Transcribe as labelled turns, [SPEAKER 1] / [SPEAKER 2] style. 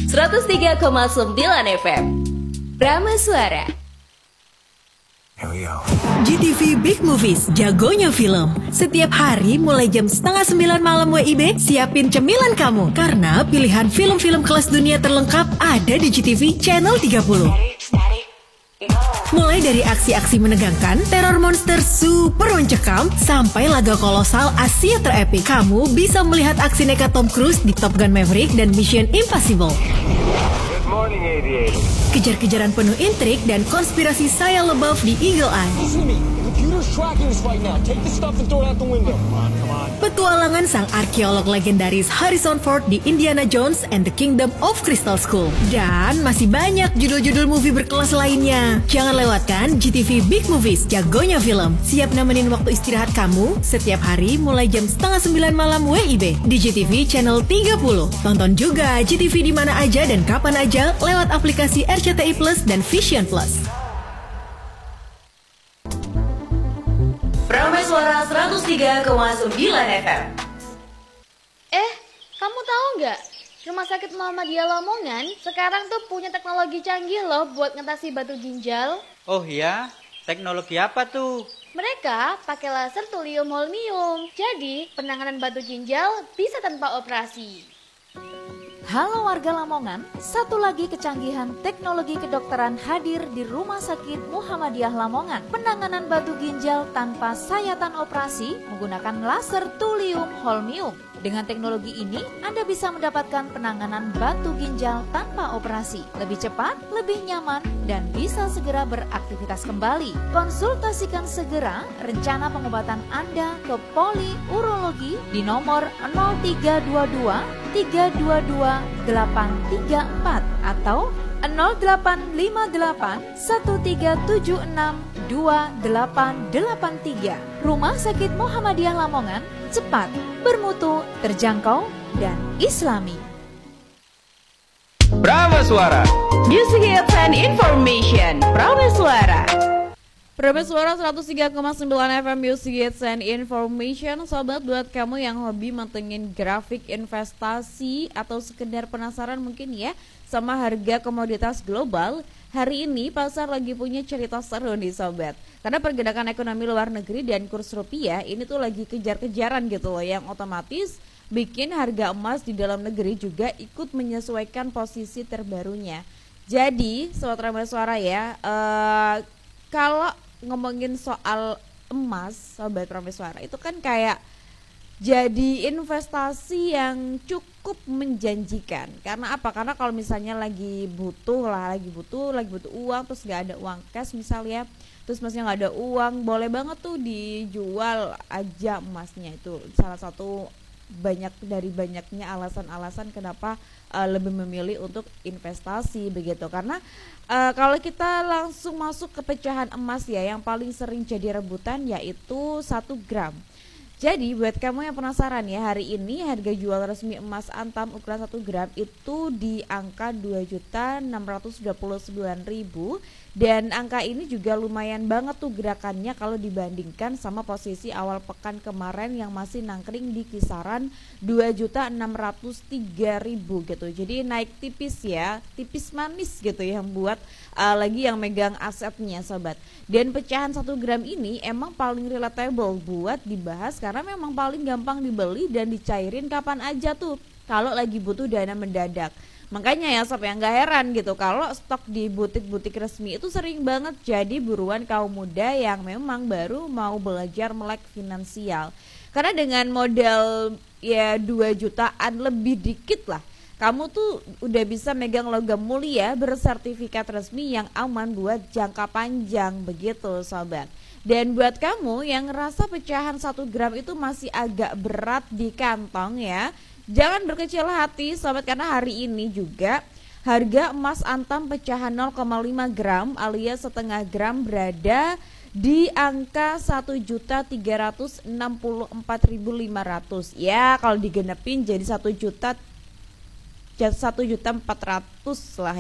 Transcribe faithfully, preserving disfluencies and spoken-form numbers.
[SPEAKER 1] seratus tiga koma sembilan F M Prama Suara.
[SPEAKER 2] G T V Big Movies, jagonya film. Setiap hari mulai jam setengah sembilan malam W I B, siapin cemilan kamu. Karena pilihan film-film kelas dunia terlengkap ada di G T V Channel tiga puluh. Mulai dari aksi-aksi menegangkan, teror monster super mencekam, sampai laga kolosal Asia terepik. Kamu bisa melihat aksi nekat Tom Cruise di Top Gun Maverick dan Mission Impossible.
[SPEAKER 3] Morning, aviator.
[SPEAKER 2] Kejar-kejaran penuh intrik dan konspirasi Shia LaBeouf di Eagle Eye.
[SPEAKER 4] Listen to me. The computer's tracking us right now. Take the stuff and throw it out the window. Come on, come on.
[SPEAKER 2] Petualangan sang arkeolog legendaris Harrison Ford di Indiana Jones and the Kingdom of Crystal Skull. Dan masih banyak judul-judul movie berkelas lainnya. Jangan lewatkan G T V Big Movies, jagonya film. Siap nemenin waktu istirahat kamu setiap hari mulai jam setengah sembilan malam W I B di G T V Channel tiga puluh. Tonton juga G T V di mana aja dan kapan aja lewat aplikasi R C T I Plus dan Vision Plus.
[SPEAKER 1] Prama Suara seratus tiga koma sembilan F M.
[SPEAKER 5] Eh, kamu tahu nggak? Rumah Sakit Muhammadiyah Lamongan sekarang tuh punya teknologi canggih loh buat ngatasi batu ginjal.
[SPEAKER 6] Oh iya? Teknologi apa tuh?
[SPEAKER 5] Mereka pakai laser thulium holmium. Jadi, penanganan batu ginjal bisa tanpa operasi.
[SPEAKER 7] Halo warga Lamongan, satu lagi kecanggihan teknologi kedokteran hadir di Rumah Sakit Muhammadiyah Lamongan. Penanganan batu ginjal tanpa sayatan operasi menggunakan laser thulium holmium. Dengan teknologi ini, Anda bisa mendapatkan penanganan batu ginjal tanpa operasi. Lebih cepat, lebih nyaman, dan bisa segera beraktivitas kembali. Konsultasikan segera rencana pengobatan Anda ke Poli Urologi di nomor nol tiga dua dua tiga dua dua delapan tiga empat atau nol delapan lima delapan satu tiga tujuh enam dua delapan delapan tiga. Rumah Sakit Muhammadiyah Lamongan, cepat, bermutu, terjangkau, dan islami.
[SPEAKER 3] Prama Suara.
[SPEAKER 1] Music Hits and Information Prama Suara.
[SPEAKER 8] Prama Suara seratus tiga koma sembilan F M Music Hits and Information. Sobat, buat kamu yang hobi mantengin grafik investasi atau sekedar penasaran mungkin ya sama harga komoditas global, hari ini pasar lagi punya cerita seru nih sobat. Karena pergerakan ekonomi luar negeri dan kurs rupiah ini tuh lagi kejar-kejaran gitu loh, yang otomatis bikin harga emas di dalam negeri juga ikut menyesuaikan posisi terbarunya. Jadi sobat Prama Suara ya, uh, kalau ngomongin soal emas sobat Prama Suara itu kan kayak jadi investasi yang cukup menjanjikan. Karena apa? Karena kalau misalnya lagi butuh lah, lagi butuh, lagi butuh uang terus gak ada uang cash misalnya, terus masnya gak ada uang, boleh banget tuh dijual aja emasnya. Itu salah satu banyak dari banyaknya alasan-alasan kenapa uh, lebih memilih untuk investasi begitu. Karena uh, kalau kita langsung masuk ke pecahan emas ya, yang paling sering jadi rebutan yaitu satu gram. Jadi buat kamu yang penasaran ya, hari ini harga jual resmi emas Antam ukuran satu gram itu di angka dua juta enam ratus dua puluh sembilan ribu. Dan angka ini juga lumayan banget tuh gerakannya kalau dibandingkan sama posisi awal pekan kemarin yang masih nangkring di kisaran dua juta enam ratus tiga ribu gitu. Jadi naik tipis ya, tipis manis gitu yang buat uh, lagi yang megang asetnya sobat. Dan pecahan satu gram ini emang paling relatable buat dibahas karena memang paling gampang dibeli dan dicairin kapan aja tuh kalau lagi butuh dana mendadak. Makanya ya sob, yang gak heran gitu kalau stok di butik-butik resmi itu sering banget jadi buruan kaum muda yang memang baru mau belajar melek finansial. Karena dengan modal ya dua jutaan lebih dikit lah, kamu tuh udah bisa megang logam mulia bersertifikat resmi yang aman buat jangka panjang begitu sobat. Dan buat kamu yang ngerasa pecahan satu gram itu masih agak berat di kantong ya, jangan berkecil hati sobat, karena hari ini juga harga emas Antam pecahan nol koma lima gram alias setengah gram berada di angka satu juta tiga ratus enam puluh empat ribu lima ratus. Ya kalau digenepin jadi satu juta satu juta empat ratus lah